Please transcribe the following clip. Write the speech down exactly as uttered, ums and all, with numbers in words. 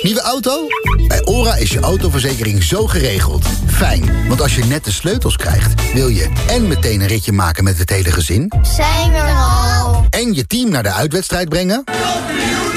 Nieuwe auto? Bij OHRA is je autoverzekering zo geregeld. Fijn, want als je net de sleutels krijgt... wil je en meteen een ritje maken met het hele gezin... Zijn we er al? en je team naar de uitwedstrijd brengen...